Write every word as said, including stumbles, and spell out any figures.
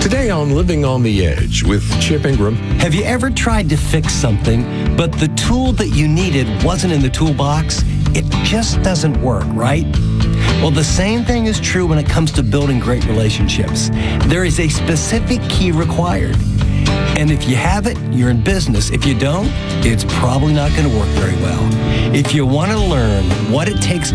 Today on Living on the Edge with Chip Ingram. Have you ever tried to fix something, but the tool that you needed wasn't in the toolbox? It just doesn't work, right? Well, the same thing is true when it comes to building great relationships. There is a specific key required. And if you have it, you're in business. If you don't, it's probably not going to work very well. If you want to learn what it takes